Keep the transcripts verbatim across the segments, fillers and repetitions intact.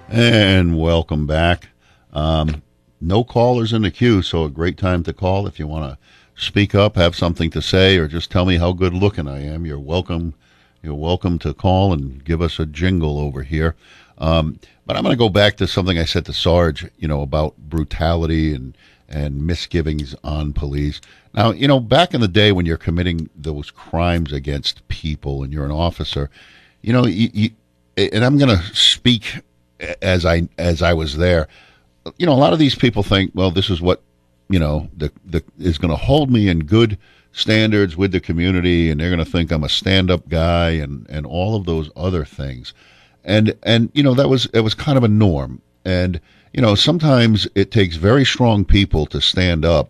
And welcome back. Um, no callers in the queue, so a great time to call if you want to speak up, have something to say, or just tell me how good looking I am. You're welcome. You're welcome to call and give us a jingle over here. Um, but I'm going to go back to something I said to Sarge, you know, about brutality and and misgivings on police. Now, you know, back in the day when you're committing those crimes against people and you're an officer, you know, you, you, and I'm going to speak as I as I was there. You know, a lot of these people think, well, this is what, you know, the the is going to hold me in good standards with the community, and they're going to think I'm a stand-up guy and and all of those other things. And and you know, that was it was kind of a norm. And you know, sometimes it takes very strong people to stand up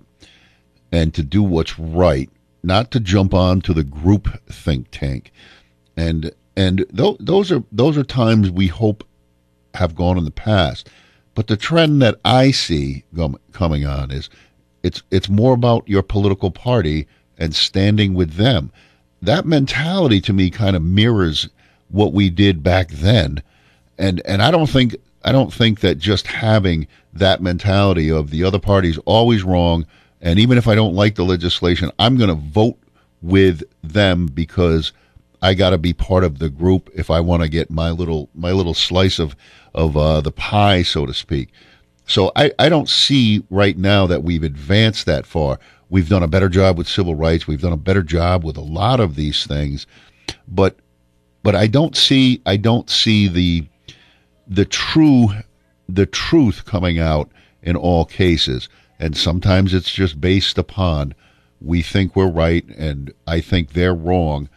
and to do what's right, not to jump on to the group think tank. And and th- those are those are times we hope have gone in the past. But the trend that I see com- coming on is it's it's more about your political party and standing with them. That mentality to me kind of mirrors what we did back then. And and I don't think I don't think that just having that mentality of the other party's always wrong, and even if I don't like the legislation, I'm going to vote with them because I got to be part of the group if I want to get my little my little slice of of uh, the pie, so to speak. So I, I don't see right now that we've advanced that far. We've done a better job with civil rights. We've done a better job with a lot of these things, but but I don't see I don't see the the true the truth coming out in all cases. And sometimes it's just based upon we think we're right and I think they're wrong.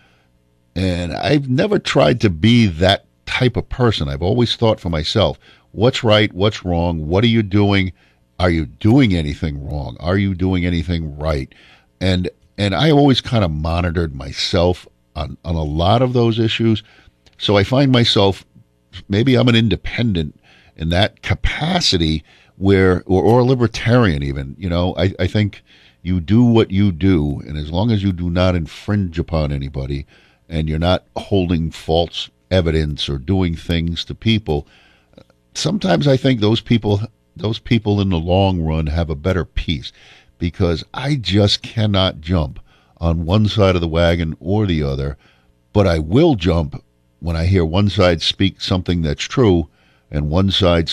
And I've never tried to be that type of person. I've always thought for myself, what's right, what's wrong, what are you doing? Are you doing anything wrong? Are you doing anything right? And and I always kind of monitored myself on, on a lot of those issues. So I find myself, maybe I'm an independent in that capacity where, or, or a libertarian even, you know, I, I think you do what you do. And as long as you do not infringe upon anybody, and you're not holding false evidence or doing things to people, sometimes I think those people those people in the long run have a better peace, because I just cannot jump on one side of the wagon or the other, but I will jump when I hear one side speak something that's true and one side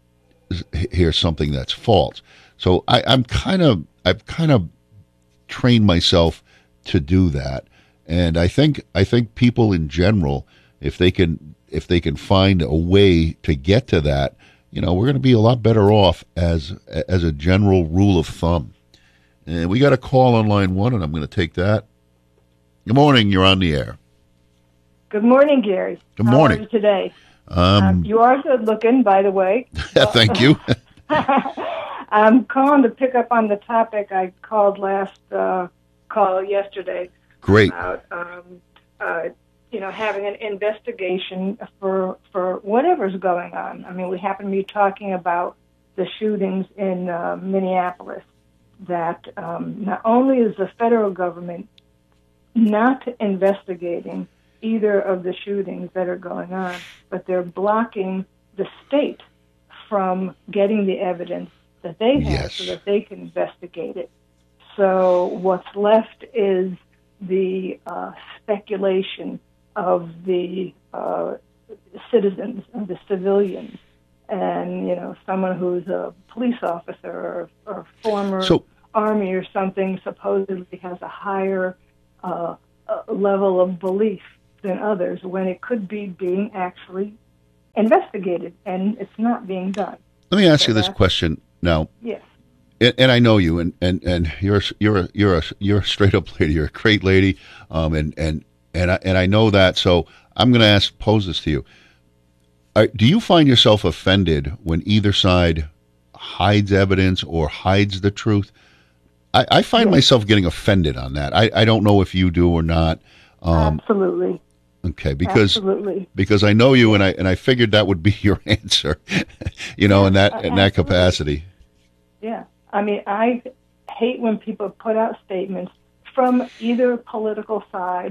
hear something that's false. So I, I'm kind of I've kind of trained myself to do that. And I think I think people in general, if they can if they can find a way to get to that, you know, we're going to be a lot better off as as a general rule of thumb. And we got a call on line one, and I'm going to take that. Good morning. You're on the air. Good morning, Gary. Good morning. How are you today? Um, um, you are good looking, by the way. Thank you. I'm calling to pick up on the topic I called last uh, call yesterday. Great. About, um, uh, you know, having an investigation for for whatever's going on. I mean, we happen to be talking about the shootings in uh, Minneapolis, that um, not only is the federal government not investigating either of the shootings that are going on, but they're blocking the state from getting the evidence that they have, yes. so that they can investigate it. So what's left is the uh, speculation of the uh, citizens, of the civilians, and, you know, someone who's a police officer or, or former so, Army or something supposedly has a higher uh, uh, level of belief than others, when it could be being actually investigated, and it's not being done. Let me ask so you this question now. Yes. And, and I know you, and, and, and you're you're a, you're a you're a straight up lady. You're a great lady, um, and and and I, and I know that. So I'm going to ask, pose this to you: Are, do you find yourself offended when either side hides evidence or hides the truth? I, I find yes. myself getting offended on that. I, I don't know if you do or not. Um, Absolutely. Okay, because Absolutely. because I know you, and I and I figured that would be your answer, you know, in that in that capacity. Yeah. I mean, I hate when people put out statements from either political side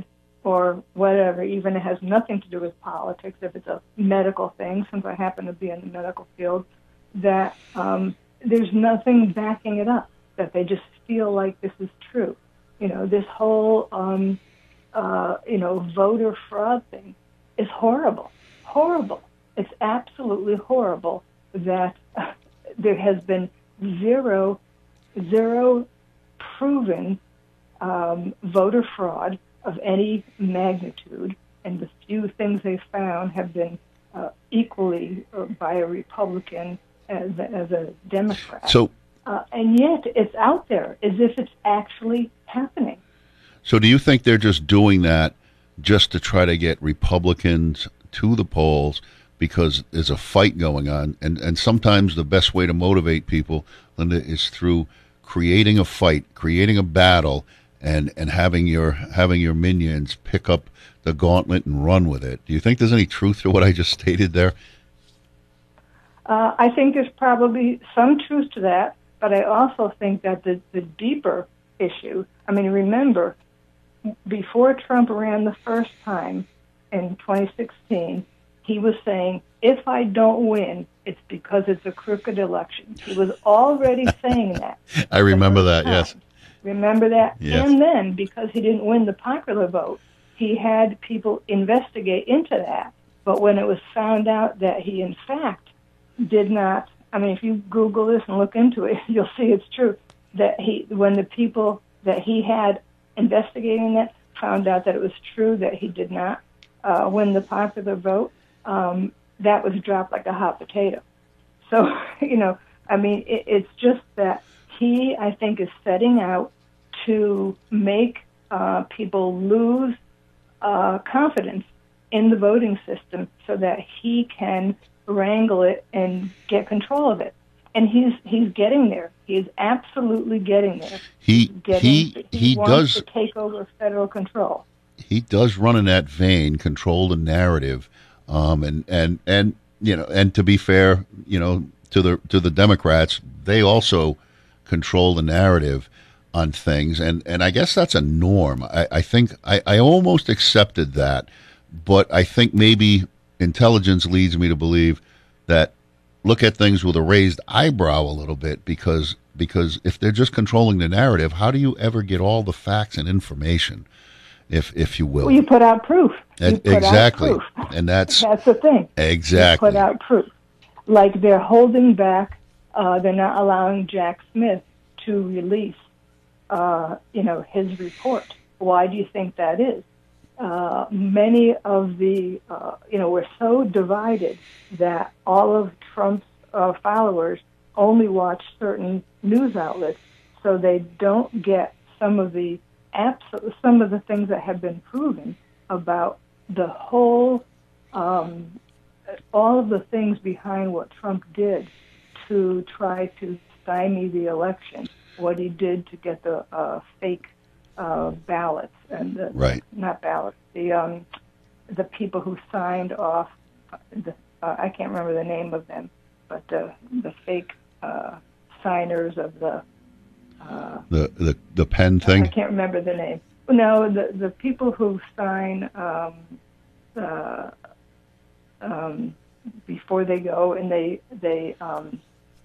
or whatever, even if it has nothing to do with politics, if it's a medical thing, since I happen to be in the medical field, that um, there's nothing backing it up, that they just feel like this is true. You know, this whole, um, uh, you know, voter fraud thing is horrible, horrible. It's absolutely horrible that uh, there has been zero, zero proven um, voter fraud of any magnitude, and the few things they found have been uh, equally uh, by a Republican as, as a Democrat. So, uh, and yet it's out there as if it's actually happening. So do you think they're just doing that just to try to get Republicans to the polls because there's a fight going on? And, and sometimes the best way to motivate people, Linda, is through creating a fight, creating a battle, and, and having your having your minions pick up the gauntlet and run with it. Do you think there's any truth to what I just stated there? Uh, I think there's probably some truth to that, but I also think that the, the deeper issue, I mean, remember, before Trump ran the first time in twenty sixteen, he was saying, if I don't win, it's because it's a crooked election. He was already saying that. I remember that, time. yes. Remember that? Yes. And then, because he didn't win the popular vote, he had people investigate into that. But when it was found out that he, in fact, did not, I mean, if you Google this and look into it, you'll see it's true, that he, when the people that he had investigating that found out that it was true that he did not uh, win the popular vote, um, that was dropped like a hot potato. So, you know, I mean, it, it's just that he, I think, is setting out to make uh, people lose uh, confidence in the voting system so that he can wrangle it and get control of it. And he's he's getting there. He's absolutely getting there. He getting, he he, he wants does to take over federal control. He does run in that vein, control the narrative, um, and and and you know, and to be fair, you know, to the to the Democrats, they also control the narrative on things, and and I guess that's a norm. I, I think I, I almost accepted that, but I think maybe intelligence leads me to believe that look at things with a raised eyebrow a little bit, because because if they're just controlling the narrative, how do you ever get all the facts and information, if if you will? Well, you put out proof. You put exactly, out proof. And that's that's the thing. Exactly, you put out proof. Like they're holding back. Uh, they're not allowing Jack Smith to release, uh, you know, his report. Why do you think that is? Uh, many of the, uh, you know, we're so divided that all of Trump's uh, followers only watch certain news outlets, so they don't get some of the abso- some of the things that have been proven about the whole, um, all of the things behind what Trump did to try to stymie the election, what he did to get the uh, fake Uh, ballots and the, right. not ballots, the um, the people who signed off. The, uh, I can't remember the name of them, but the the fake uh, signers of the uh, the the the pen thing. I can't remember the name. No, the the people who sign um, uh, um, before they go, and they they um,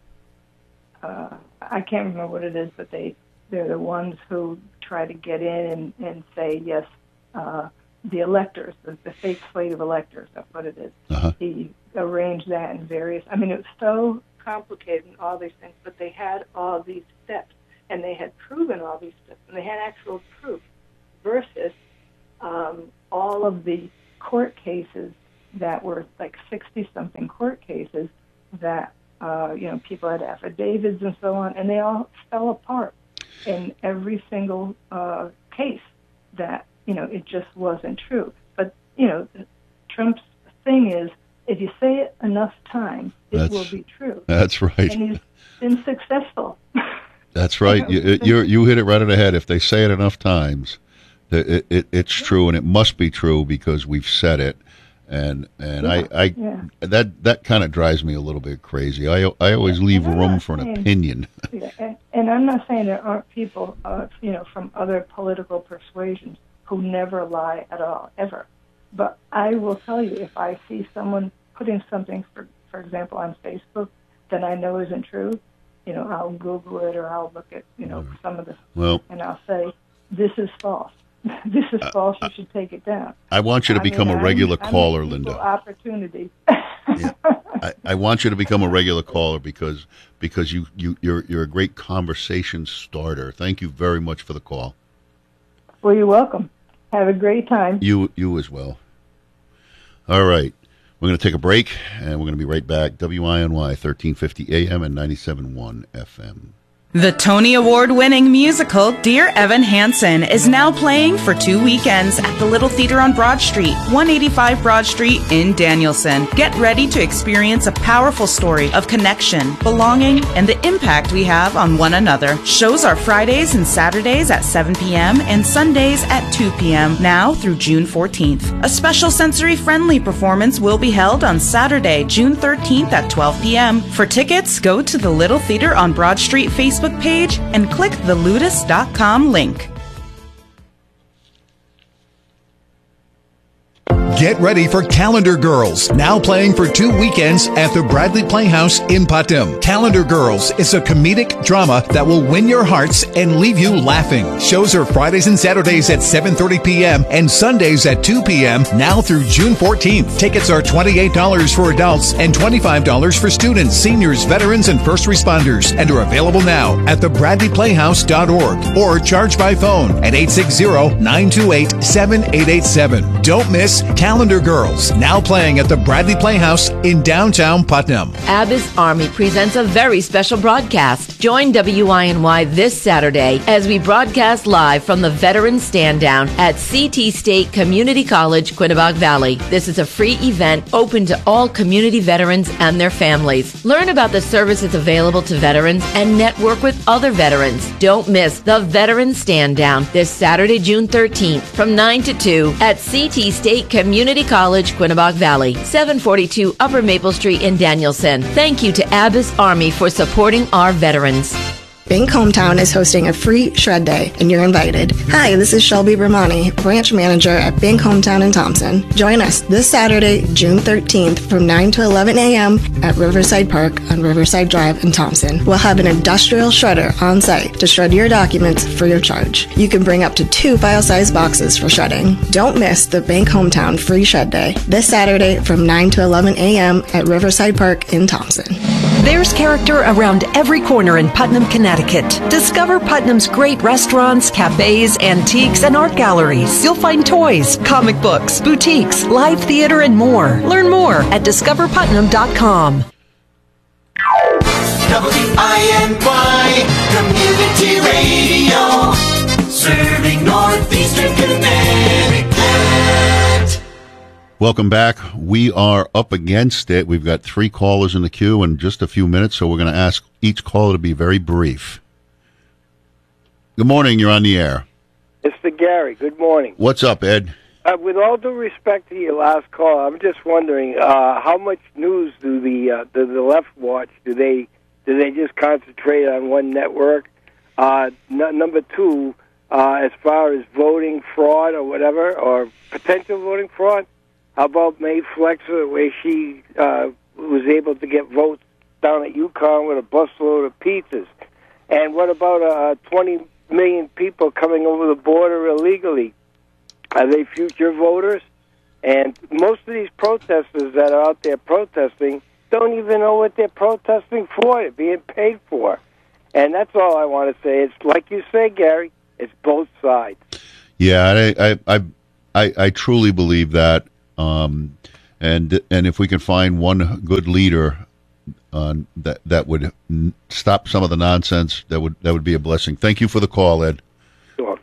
uh, I can't remember what it is, but they. They're the ones who try to get in and, and say, yes, uh, the electors, the, the fake slate of electors, that's what it is. Uh-huh. He arranged that in various, I mean, it was so complicated and all these things, but they had all these steps, and they had proven all these steps, and they had actual proof, versus um, all of the court cases that were like sixty-something court cases that, uh, you know, people had affidavits and so on, and they all fell apart in every single uh, case that, you know, it just wasn't true. But, you know, Trump's thing is, if you say it enough times, it that's, will be true. That's right. And he's been successful. That's right. you, know, you, you hit it right on the head. If they say it enough times, it, it, it's true, and it must be true because we've said it. And and yeah, I, I yeah. that that kind of drives me a little bit crazy. I I always leave room for an saying, opinion. yeah, and, and I'm not saying there aren't people, uh, you know, from other political persuasions who never lie at all, ever. But I will tell you, if I see someone putting something, for for example, on Facebook that I know isn't true, you know, I'll Google it or I'll look at, you know, some of the, well, and I'll say, this is false. This is false. You should take it down. I want you to I become mean, a regular I'm, caller, I'm Linda. Opportunity. Yeah. I, I want you to become a regular caller because because you, you, you're you're a great conversation starter. Thank you very much for the call. Well, you're welcome. Have a great time. You you as well. All right. We're going to take a break, and we're going to be right back. W I N Y, thirteen fifty A M and ninety-seven point one F M. The Tony Award-winning musical Dear Evan Hansen is now playing for two weekends at the Little Theater on Broad Street, one eighty-five Broad Street in Danielson. Get ready to experience a powerful story of connection, belonging, and the impact we have on one another. Shows are Fridays and Saturdays at seven p.m. and Sundays at two p.m. now through June fourteenth. A special sensory-friendly performance will be held on Saturday, June thirteenth at twelve p.m. For tickets, go to the Little Theater on Broad Street Facebook page and click the ludus dot com link. Get ready for Calendar Girls, now playing for two weekends at the Bradley Playhouse in Putnam. Calendar Girls is a comedic drama that will win your hearts and leave you laughing. Shows are Fridays and Saturdays at seven thirty p.m. and Sundays at two p.m. now through June fourteenth. Tickets are twenty-eight dollars for adults and twenty-five dollars for students, seniors, veterans, and first responders, and are available now at the bradley playhouse dot org or charge by phone at eight six zero, nine two eight, seven eight eight seven. Don't miss Calendar Girls, now playing at the Bradley Playhouse in downtown Putnam. Abbas Army presents a very special broadcast. Join W I N Y this Saturday as we broadcast live from the Veterans Stand Down at C T State Community College, Quinebaug Valley. This is a free event open to all community veterans and their families. Learn about the services available to veterans and network with other veterans. Don't miss the Veterans Stand Down this Saturday, June thirteenth from nine to two at C T State Community College, Quinebaug Valley, seven forty-two Upper Maple Street in Danielson. Thank you to Abbas Army for supporting our veterans. Bank Hometown is hosting a free shred day, and you're invited. Hi, this is Shelby Bramani, branch manager at Bank Hometown in Thompson. Join us this Saturday, June thirteenth from nine to eleven a.m. at Riverside Park on Riverside Drive in Thompson. We'll have an industrial shredder on site to shred your documents free of charge. You can bring up to two file-size boxes for shredding. Don't miss the Bank Hometown free shred day this Saturday from nine to eleven a.m. at Riverside Park in Thompson. There's character around every corner in Putnam, Connecticut. Discover Putnam's great restaurants, cafes, antiques, and art galleries. You'll find toys, comic books, boutiques, live theater, and more. Learn more at discover putnam dot com. W I N Y Community Radio, serving Northeastern Connecticut. Welcome back. We are up against it. We've got three callers in the queue in just a few minutes, so we're going to ask each caller to be very brief. Good morning. You're on the air. Mister Gary, good morning. What's up, Ed? Uh, with all due respect to your last call, I'm just wondering uh, how much news do the uh, do the left watch? Do they do they just concentrate on one network? Uh, n- number two, uh, as far as voting fraud or whatever, or potential voting fraud, how about Mae Flexer, the way she uh, was able to get votes down at UConn with a busload of pizzas? And what about uh, twenty million people coming over the border illegally? Are they future voters? And most of these protesters that are out there protesting don't even know what they're protesting for, they're being paid for. And that's all I want to say. It's like you say, Gary, it's both sides. Yeah, I I I, I truly believe that. Um, and and if we can find one good leader uh, that that would n- stop some of the nonsense, that would that would be a blessing. Thank you for the call, Ed. Sure.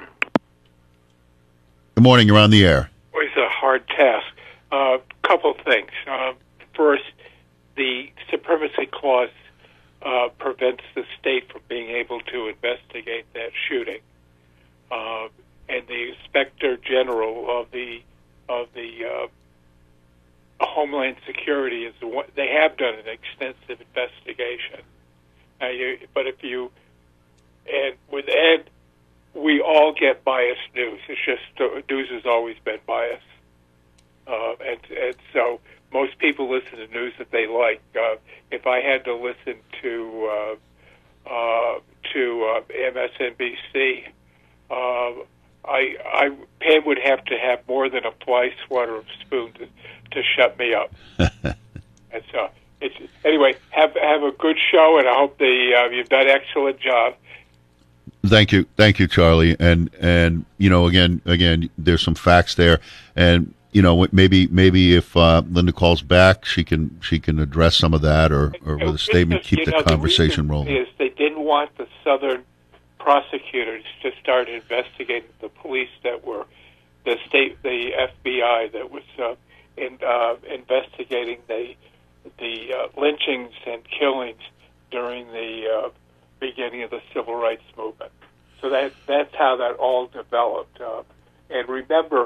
Good morning. You're on the air. Always a hard task. A uh, couple things. Uh, first, the Supremacy Clause uh, prevents the state from being able to investigate that shooting, uh, and the Inspector General of the of the uh, Homeland Security is the one, they have done an extensive investigation. Now you, but if you, and with Ed, we all get biased news. It's just uh, news has always been biased, uh, and and so most people listen to news that they like. Uh, if I had to listen to uh, uh, to uh, M S N B C, uh, I, I Pam would have to have more than a fly swatter spoon to, to shut me up. And so, it's, anyway, have have a good show, and I hope the uh, you've done an excellent job. Thank you, thank you, Charlie. And and you know, again, again, there's some facts there, and you know, maybe maybe if uh, Linda calls back, she can she can address some of that, or, or with a statement, keep you the know, conversation the rolling. Is they didn't want the Southern prosecutors to start investigating the police that were the state, the F B I that was uh, in, uh, investigating the the uh, lynchings and killings during the uh, beginning of the civil rights movement. So that that's how that all developed. Uh, and remember,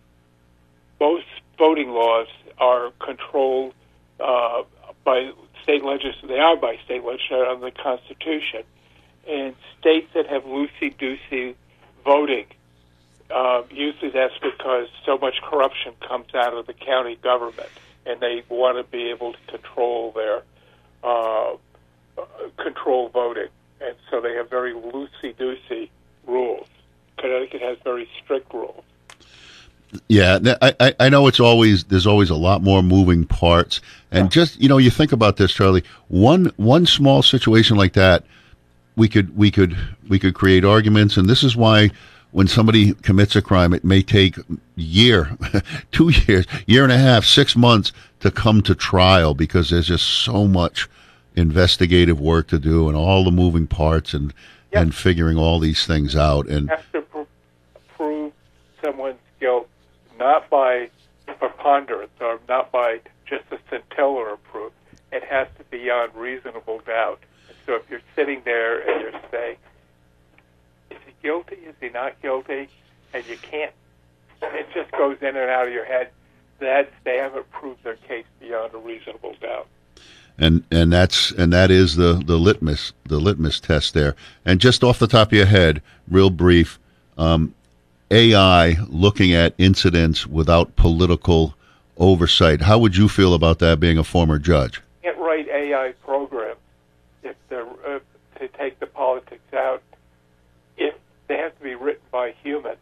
most voting laws are controlled uh, by state legislatures. They are by state legislatures under the Constitution. And states that have loosey-goosey voting, uh, usually that's because so much corruption comes out of the county government, and they want to be able to control their uh, control voting. And so they have very loosey-goosey rules. Connecticut has very strict rules. Yeah, I, I know it's always, there's always a lot more moving parts. And yeah. just, you know, you think about this, Charlie, one one small situation like that, we could we could we could create arguments, and this is why when somebody commits a crime, it may take a year, two years, year and a half, six months to come to trial, because there's just so much investigative work to do and all the moving parts and yes. and figuring all these things out. And you have to pr- prove someone's guilt not by preponderance or not by just a scintilla of proof. It has to be beyond reasonable doubt. And so if you're sitting there and you're saying, is he guilty? Is he not guilty? And you can't, it just goes in and out of your head. That they haven't proved their case beyond a reasonable doubt. And and that's and that is the, the litmus the litmus test there. And just off the top of your head, real brief, um, A I looking at incidents without political oversight. How would you feel about that, being a former judge? You can't write A I programs if they're uh, to take the politics out. If they have to be written by humans.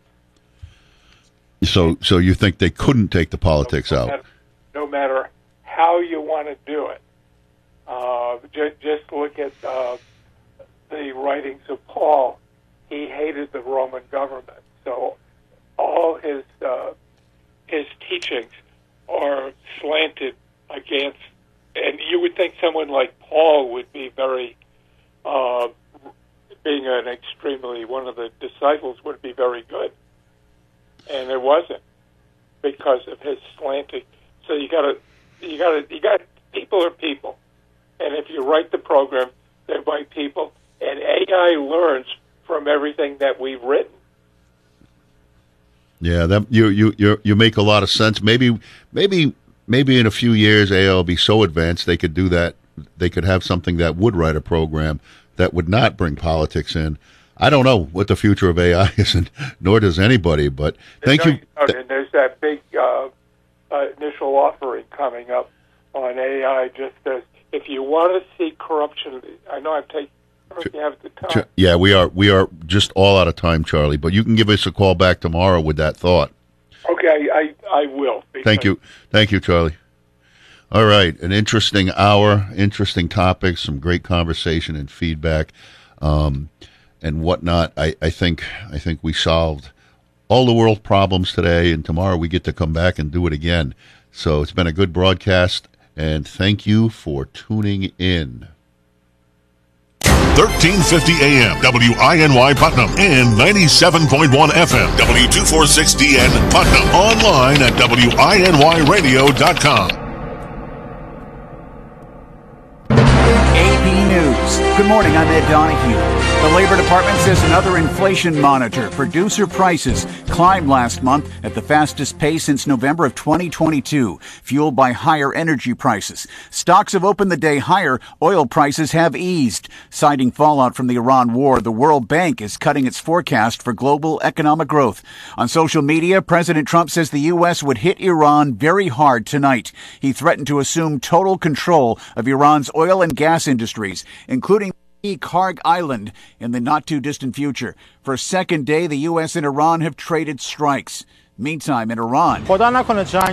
So so you think they couldn't take the politics no out? Matter, no matter how you want to do it. Uh, just, just look at uh, the writings of Paul. He hated the Roman government, so all his uh, his teachings are slanted against. And you would think someone like Paul would be very, uh, being an extremely one of the disciples, would be very good, and it wasn't because of his slanting. So you got to, you got to, you got people are people. And if you write the program, they're by people, and A I learns from everything that we've written. Yeah, that you you you you make a lot of sense. Maybe maybe maybe in a few years, A I will be so advanced they could do that. They could have something that would write a program that would not bring politics in. I don't know what the future of A I is, and nor does anybody. But thank you. And there's that big uh, uh, initial offering coming up on A I, just as. If you want to see corruption, I know I'm taking. You have the time. Yeah, we are. We are just all out of time, Charlie. But you can give us a call back tomorrow with that thought. Okay, I I will. Thank you, thank you, Charlie. All right, an interesting hour, interesting topics, some great conversation and feedback, um, and whatnot. I, I think I think we solved all the world problems today, and tomorrow we get to come back and do it again. So it's been a good broadcast. And thank you for tuning in. thirteen fifty A M, W I N Y Putnam, and ninety-seven point one F M, W two forty-six D N Putnam. Online at W I N Y radio dot com. A P News. Good morning, I'm Ed Donahue. The Labor Department says another inflation monitor, producer prices, climbed last month at the fastest pace since November of twenty twenty-two, fueled by higher energy prices. Stocks have opened the day higher. Oil prices have eased. Citing fallout from the Iran war, the World Bank is cutting its forecast for global economic growth. On social media, President Trump says the U S would hit Iran very hard tonight. He threatened to assume total control of Iran's oil and gas industries, including Karg Island in the not-too-distant future. For a second day, the U S and Iran have traded strikes. Meantime, in Iran, Merchant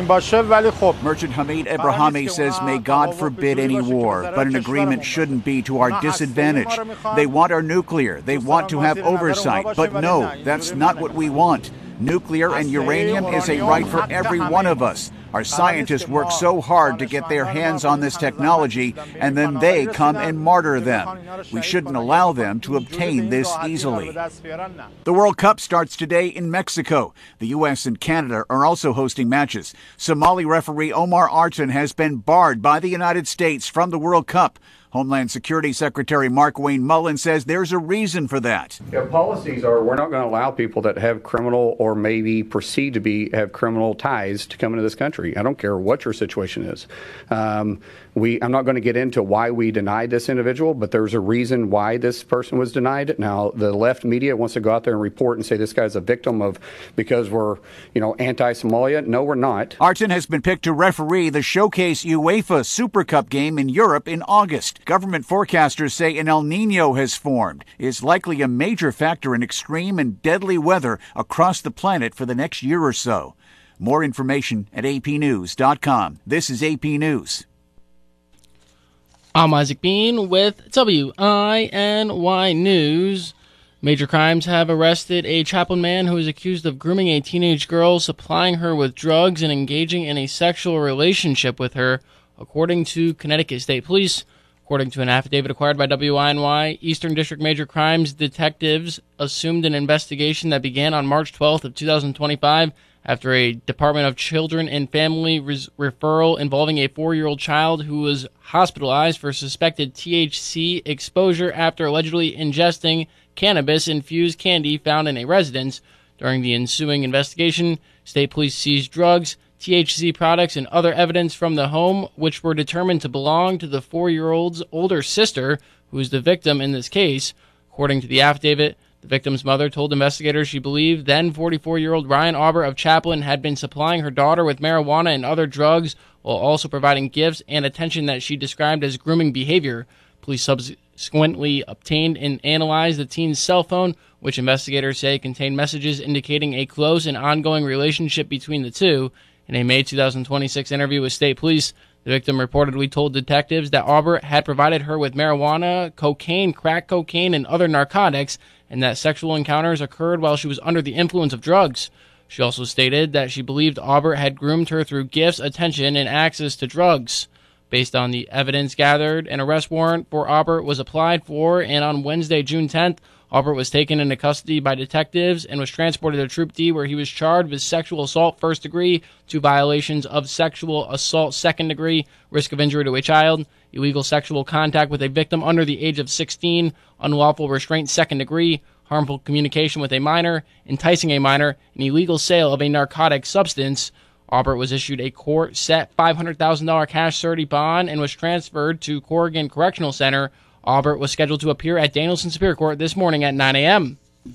Hamid Ebrahimi says, may God forbid any war, but an agreement shouldn't be to our disadvantage. They want our nuclear. They want to have oversight. But no, that's not what we want. Nuclear and uranium is a right for every one of us. Our scientists work so hard to get their hands on this technology, and then they come and martyr them. We shouldn't allow them to obtain this easily. The World Cup starts today in Mexico. The U S and Canada are also hosting matches. Somali referee Omar Artan has been barred by the United States from the World Cup. Homeland Security Secretary Mark Wayne Mullen says there's a reason for that. Yeah, policies are we're not going to allow people that have criminal or maybe perceived to be have criminal ties to come into this country. I don't care what your situation is. Um, we I'm not going to get into why we denied this individual, but there's a reason why this person was denied. Now, the left media wants to go out there and report and say this guy's a victim of because we're, you know, anti-Somalia. No, we're not. Artan has been picked to referee the Showcase UEFA Super Cup game in Europe in August. Government forecasters say an El Nino has formed. It's likely a major factor in extreme and deadly weather across the planet for the next year or so. More information at A P news dot com. This is A P News. I'm Isaac Bean with W I N Y News. Major Crimes have arrested a Chaplin man who is accused of grooming a teenage girl, supplying her with drugs, and engaging in a sexual relationship with her, according to Connecticut State Police. According to an affidavit acquired by W I N Y, Eastern District Major Crimes detectives assumed an investigation that began on March twelfth of two thousand twenty-five after a Department of Children and Family res- referral involving a four-year-old child who was hospitalized for suspected T H C exposure after allegedly ingesting cannabis-infused candy found in a residence. During the ensuing investigation, state police seized drugs, T H C products, and other evidence from the home, which were determined to belong to the four-year-old's older sister, who is the victim in this case. According to the affidavit, the victim's mother told investigators she believed then forty-four-year-old Ryan Aubert of Chaplin had been supplying her daughter with marijuana and other drugs while also providing gifts and attention that she described as grooming behavior. Police subsequently obtained and analyzed the teen's cell phone, which investigators say contained messages indicating a close and ongoing relationship between the two. In a May two thousand twenty-six interview with state police, the victim reportedly told detectives that Aubert had provided her with marijuana, cocaine, crack cocaine, and other narcotics, and that sexual encounters occurred while she was under the influence of drugs. She also stated that she believed Aubert had groomed her through gifts, attention, and access to drugs. Based on the evidence gathered, an arrest warrant for Aubert was applied for, and on Wednesday, June tenth, Aubert was taken into custody by detectives and was transported to Troop D, where he was charged with sexual assault first degree, two violations of sexual assault second degree, risk of injury to a child, illegal sexual contact with a victim under the age of sixteen, unlawful restraint second degree, harmful communication with a minor, enticing a minor, and illegal sale of a narcotic substance. Aubert was issued a court-set five hundred thousand dollars cash surety bond and was transferred to Corrigan Correctional Center. Aubert was scheduled to appear at Danielson Superior Court this morning at nine a.m.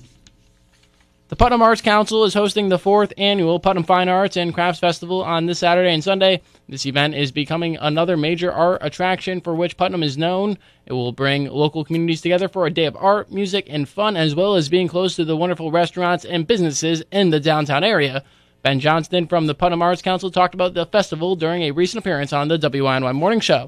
The Putnam Arts Council is hosting the fourth annual Putnam Fine Arts and Crafts Festival on this Saturday and Sunday. This event is becoming another major art attraction for which Putnam is known. It will bring local communities together for a day of art, music, and fun, as well as being close to the wonderful restaurants and businesses in the downtown area. Ben Johnston from the Putnam Arts Council talked about the festival during a recent appearance on the W I N Y Morning Show.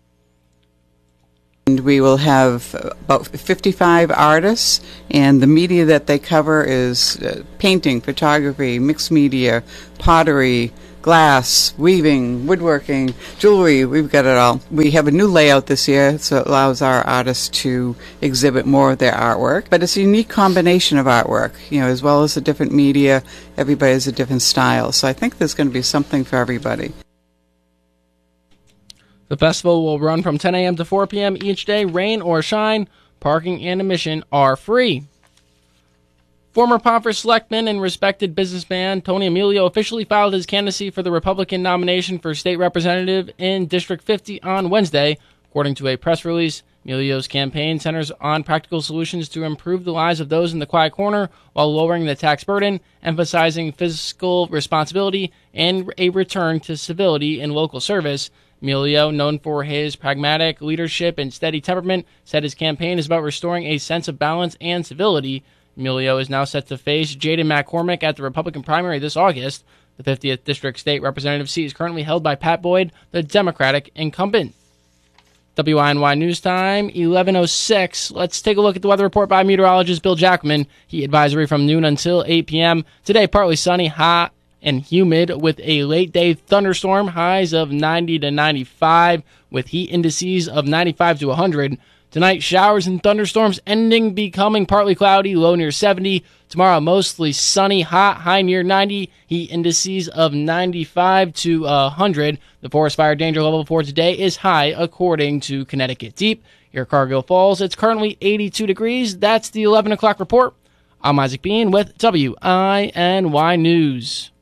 And we will have about fifty-five artists, and the media that they cover is uh, painting, photography, mixed media, pottery, glass, weaving, woodworking, jewelry. We've got it all. We have a new layout this year, so it allows our artists to exhibit more of their artwork. But it's a unique combination of artwork, you know, as well as the different media. Everybody has a different style. So I think there's going to be something for everybody. The festival will run from ten a.m. to four p.m. each day, rain or shine. Parking and admission are free. Former Pomfret selectman and respected businessman Tony Emilio officially filed his candidacy for the Republican nomination for state representative in District fifty on Wednesday. According to a press release, Emilio's campaign centers on practical solutions to improve the lives of those in the quiet corner while lowering the tax burden, emphasizing fiscal responsibility, and a return to civility in local service. Emilio, known for his pragmatic leadership and steady temperament, said his campaign is about restoring a sense of balance and civility. Emilio is now set to face Jaden McCormick at the Republican primary this August. The fiftieth District State Representative seat is currently held by Pat Boyd, the Democratic incumbent. W I N Y News Time, eleven oh six. Let's take a look at the weather report by meteorologist Bill Jackman. Heat advisory from noon until eight p.m. Today, partly sunny, hot, and humid with a late-day thunderstorm. Highs of ninety to ninety-five with heat indices of ninety-five to one hundred. Tonight, showers and thunderstorms ending, becoming partly cloudy, low near seventy. Tomorrow, mostly sunny, hot, high near ninety. Heat indices of ninety-five to one hundred. The forest fire danger level for today is high, according to Connecticut Deep. Here at Cargill Falls, it's currently eighty-two degrees. That's the eleven o'clock report. I'm Isaac Bean with W I N Y News.